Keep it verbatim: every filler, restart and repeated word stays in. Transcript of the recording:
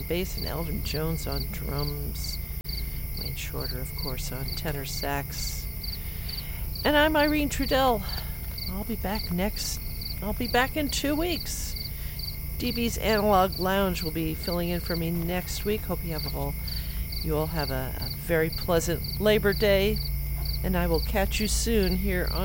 bass, and Elton Jones on drums. Wayne Shorter, of course, on tenor sax. And I'm Irene Trudell. I'll be back next. I'll be back in two weeks. D B's Analog Lounge will be filling in for me next week. Hope you have all you all have a, a very pleasant Labor Day, and I will catch you soon here on